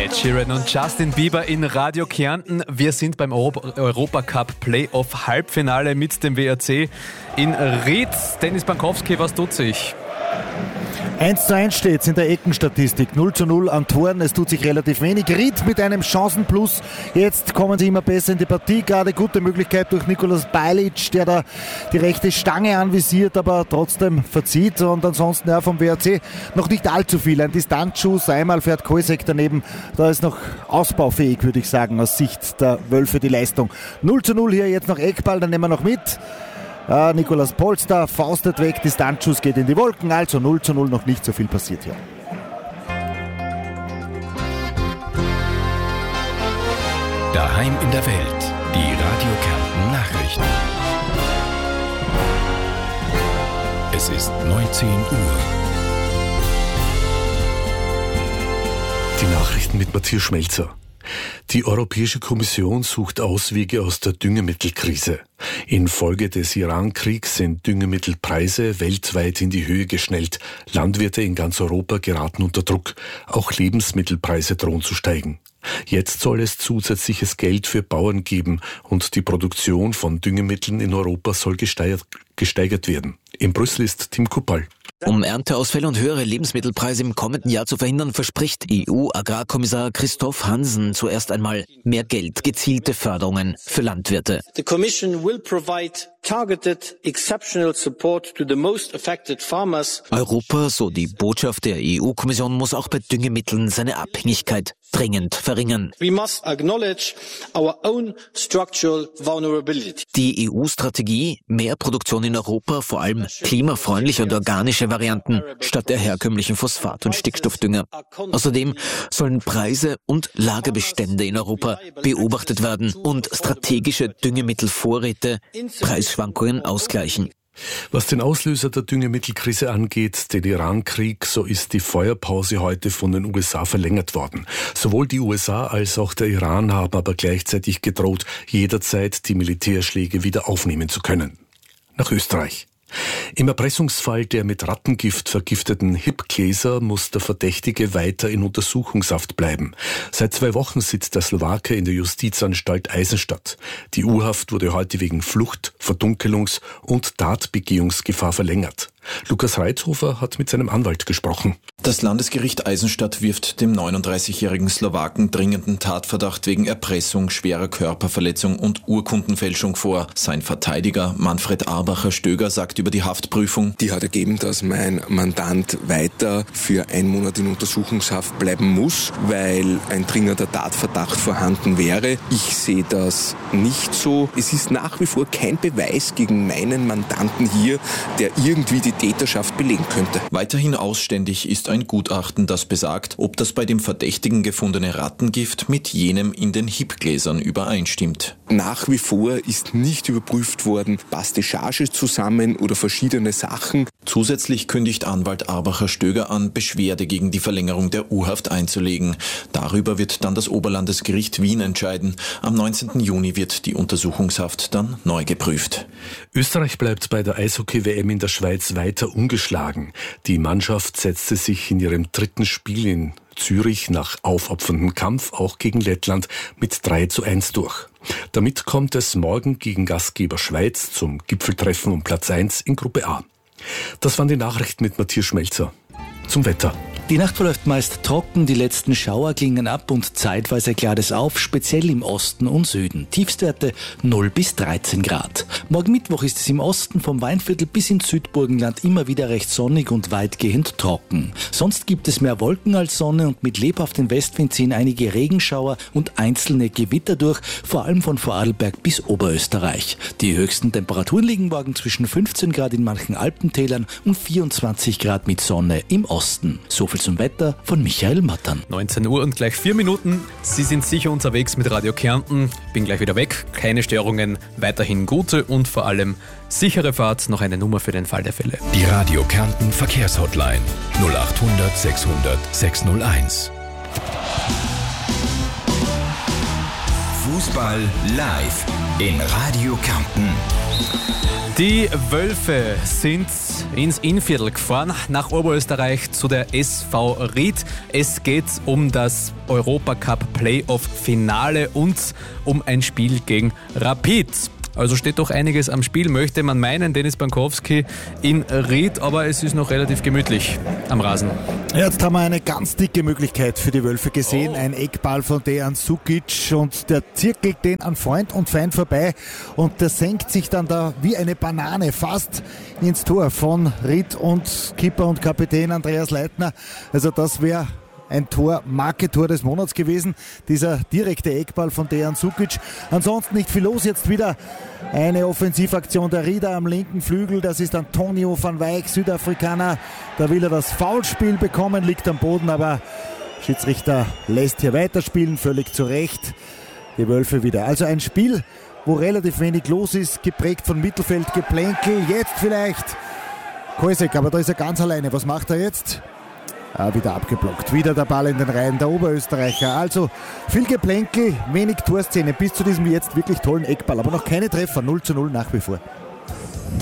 Ed Sheeran und Justin Bieber in Radio Kärnten. Wir sind beim Europacup Playoff Halbfinale mit dem WRC in Ried. Dennis Bankowski, was tut sich? 1:1 steht es in der Eckenstatistik. 0:0 an Toren, es tut sich relativ wenig. Ried mit einem Chancenplus. Jetzt kommen sie immer besser in die Partie. Gerade gute Möglichkeit durch Nikolas Bajlic, der da die rechte Stange anvisiert, aber trotzdem verzieht. Und ansonsten vom WRC noch nicht allzu viel. Ein Distanzschuss, einmal fährt Koisek daneben. Da ist noch ausbaufähig, würde ich sagen, aus Sicht der Wölfe die Leistung. 0:0 hier jetzt noch Eckball, dann nehmen wir noch mit. Nikolaus Polster faustet weg, Distanzschuss geht in die Wolken, also 0:0, noch nicht so viel passiert hier. Daheim in der Welt, die Radio Kärnten Nachrichten. Es ist 19 Uhr. Die Nachrichten mit Matthias Schmelzer. Die Europäische Kommission sucht Auswege aus der Düngemittelkrise. Infolge des Iran-Kriegs sind Düngemittelpreise weltweit in die Höhe geschnellt. Landwirte in ganz Europa geraten unter Druck. Auch Lebensmittelpreise drohen zu steigen. Jetzt soll es zusätzliches Geld für Bauern geben und die Produktion von Düngemitteln in Europa soll gesteigert werden. In Brüssel ist Tim Kuppal. Um Ernteausfälle und höhere Lebensmittelpreise im kommenden Jahr zu verhindern, verspricht EU-Agrarkommissar Christoph Hansen zuerst einmal mehr Geld, gezielte Förderungen für Landwirte. The Commission will provide targeted exceptional support to the most affected farmers. Europa, so die Botschaft der EU-Kommission, muss auch bei Düngemitteln seine Abhängigkeit dringend verringern. We must acknowledge our own structural vulnerability. Die EU-Strategie, mehr Produktion in Europa, vor allem klimafreundliche und organische Varianten statt der herkömmlichen Phosphat- und Stickstoffdünger. Außerdem sollen Preise und Lagerbestände in Europa beobachtet werden und strategische Düngemittelvorräte Preisschwankungen ausgleichen. Was den Auslöser der Düngemittelkrise angeht, den Iran-Krieg, so ist die Feuerpause heute von den USA verlängert worden. Sowohl die USA als auch der Iran haben aber gleichzeitig gedroht, jederzeit die Militärschläge wieder aufnehmen zu können. Nach Österreich. Im Erpressungsfall der mit Rattengift vergifteten Hipgläser muss der Verdächtige weiter in Untersuchungshaft bleiben. Seit 2 Wochen sitzt der Slowake in der Justizanstalt Eisenstadt. Die U-Haft wurde heute wegen Flucht, Verdunkelungs- und Tatbegehungsgefahr verlängert. Lukas Reitzhofer hat mit seinem Anwalt gesprochen. Das Landesgericht Eisenstadt wirft dem 39-jährigen Slowaken dringenden Tatverdacht wegen Erpressung, schwerer Körperverletzung und Urkundenfälschung vor. Sein Verteidiger Manfred Arbacher-Stöger sagt über die Haftprüfung: Die hat ergeben, dass mein Mandant weiter für 1 Monat in Untersuchungshaft bleiben muss, weil ein dringender Tatverdacht vorhanden wäre. Ich sehe das nicht so. Es ist nach wie vor kein Beweis gegen meinen Mandanten hier, der irgendwie die Täterschaft belegen könnte. Weiterhin ausständig ist ein Gutachten, das besagt, ob das bei dem Verdächtigen gefundene Rattengift mit jenem in den Hipgläsern übereinstimmt. Nach wie vor ist nicht überprüft worden, passt die Charge zusammen oder verschiedene Sachen. Zusätzlich kündigt Anwalt Arbacher-Stöger an, Beschwerde gegen die Verlängerung der U-Haft einzulegen. Darüber wird dann das Oberlandesgericht Wien entscheiden. Am 19. Juni wird die Untersuchungshaft dann neu geprüft. Österreich bleibt bei der Eishockey-WM in der Schweiz weiter ungeschlagen. Die Mannschaft setzte sich in ihrem 3. Spiel in Zürich nach aufopferndem Kampf auch gegen Lettland mit 3:1 durch. Damit kommt es morgen gegen Gastgeber Schweiz zum Gipfeltreffen um Platz 1 in Gruppe A. Das waren die Nachrichten mit Matthias Schmelzer. Zum Wetter. Die Nacht verläuft meist trocken, die letzten Schauer klingen ab und zeitweise klart es auf, speziell im Osten und Süden. Tiefstwerte 0 bis 13 Grad. Morgen Mittwoch ist es im Osten vom Weinviertel bis ins Südburgenland immer wieder recht sonnig und weitgehend trocken. Sonst gibt es mehr Wolken als Sonne und mit lebhaftem Westwind ziehen einige Regenschauer und einzelne Gewitter durch, vor allem von Vorarlberg bis Oberösterreich. Die höchsten Temperaturen liegen morgen zwischen 15 Grad in manchen Alpentälern und 24 Grad mit Sonne im Osten. So viel zum Wetter von Michael Mattern. 19 Uhr und gleich 4 Minuten. Sie sind sicher unterwegs mit Radio Kärnten. Bin gleich wieder weg. Keine Störungen. Weiterhin gute und vor allem sichere Fahrt. Noch eine Nummer für den Fall der Fälle. Die Radio Kärnten Verkehrshotline 0800 600 601. Fußball live in Radio Kärnten. Die Wölfe sind ins Innviertel gefahren, nach Oberösterreich zu der SV Ried. Es geht um das Europacup-Playoff-Finale und um ein Spiel gegen Rapid. Also steht doch einiges am Spiel, möchte man meinen, Denis Bankowski in Ried, aber es ist noch relativ gemütlich am Rasen. Jetzt haben wir eine ganz dicke Möglichkeit für die Wölfe gesehen. Ein Eckball von Dejan Sukic und der zirkelt den an Freund und Feind vorbei und der senkt sich dann da wie eine Banane fast ins Tor von Ried und Keeper und Kapitän Andreas Leitner. Also das wäre ein Tor, Marketor des Monats gewesen, dieser direkte Eckball von Dejan Sukic. Ansonsten nicht viel los, jetzt wieder eine Offensivaktion der Rieder am linken Flügel, das ist Antonio van Wyk, Südafrikaner, da will er das Foulspiel bekommen, liegt am Boden, aber Schiedsrichter lässt hier weiterspielen, völlig zu Recht, die Wölfe wieder. Also ein Spiel, wo relativ wenig los ist, geprägt von Mittelfeldgeplänkel, jetzt vielleicht Koisek, aber da ist er ganz alleine, was macht er jetzt? Wieder abgeblockt. Wieder der Ball in den Reihen der Oberösterreicher. Also viel Geplänkel, wenig Torszene bis zu diesem jetzt wirklich tollen Eckball. Aber noch keine Treffer. 0:0 nach wie vor.